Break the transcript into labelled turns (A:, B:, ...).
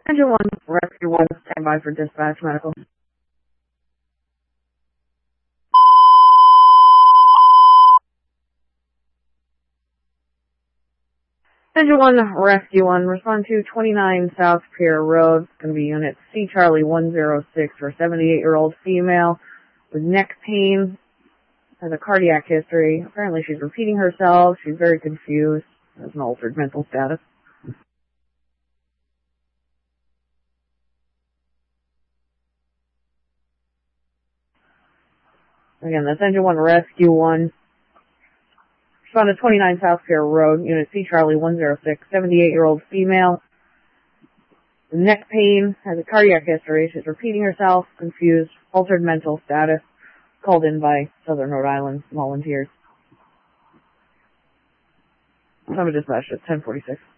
A: Engine 1, Rescue 1, stand by for dispatch medical. Engine 1, Rescue 1, respond to 29 South Pier Road. It's going to be unit C Charlie 106 for a 78-year-old female with neck pain, has a cardiac history. Apparently she's repeating herself. She's very confused. Has an altered mental status. Again, that's Engine 1, Rescue 1. Respond to 29 South Pier Road, unit C Charlie 106, 78-year-old female. Neck pain, has a cardiac history. She's repeating herself, confused, altered mental status. Called in by Southern Rhode Island volunteers. Time of dispatch at 10:46.